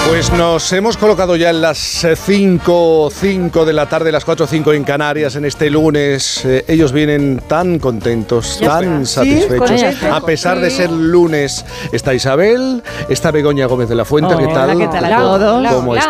Pues nos hemos colocado ya en las 5 de la tarde, las 4:05 en Canarias, en este lunes. Ellos vienen tan contentos, tan satisfechos. A pesar de ser lunes, está Isabel, está Begoña Gómez de la Fuente. Hola, ¿Qué tal? ¿qué tal a todos? ¿Cómo